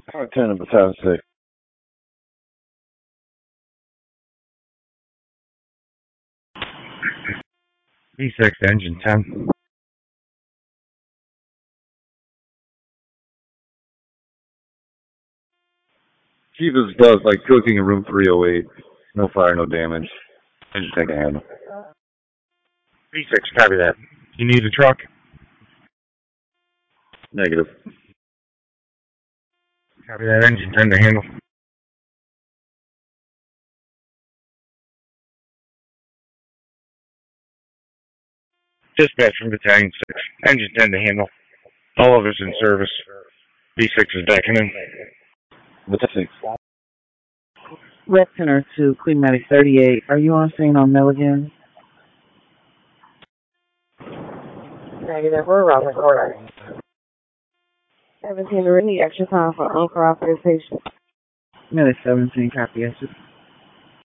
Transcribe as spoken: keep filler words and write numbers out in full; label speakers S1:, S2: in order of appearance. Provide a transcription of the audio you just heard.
S1: Part ten of Battalion six.
S2: B six, engine ten.
S1: Chief of Staff like cooking in room three oh eight. No fire, no damage. Engine ten can handle.
S2: B six, copy that. You need a truck?
S1: Negative.
S2: Copy that, engine ten to handle. Dispatch from Battalion six, engine ten to handle. All others in service. B six is backing in.
S1: Battalion six.
S3: Red Center to Queen Medic thirty-eight. Are you on scene on Milligan?
S4: Negative. We're routing order. seventeen, we need extra time for uncooperative patients.
S3: Medic seventeen, copy.